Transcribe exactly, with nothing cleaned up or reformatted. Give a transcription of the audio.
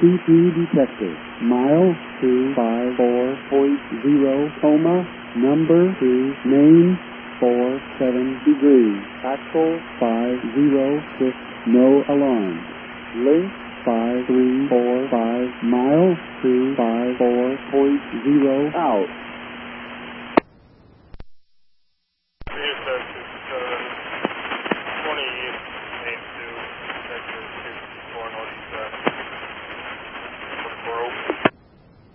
C P detector. Mile two five four point zero, coma, number two, main, four seven degrees. Axle five zero six, no alarm. Length five three four five, mile two five four point zero, out.